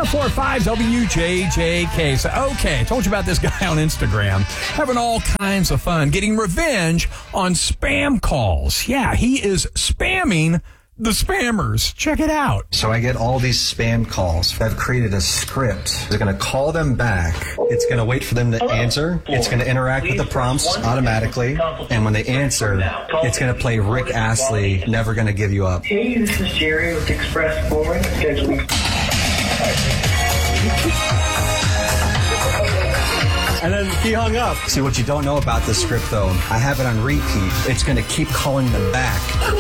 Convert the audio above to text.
1045 WJJK. So, okay, I told you about this guy on Instagram having all kinds of fun getting revenge on spam calls. Yeah, he is spamming the spammers. Check it out. So I get all these spam calls. I've created a script. It's going to call them back. It's going to wait for them to answer. It's going to interact with the prompts automatically. And when they answer, it's going to play Rick Astley, Never Gonna Give You Up. Hey, this is Jerry with Express Forward scheduling. And then he hung up. See, what you don't know about this script, though, I have it on repeat. It's going to keep calling them back.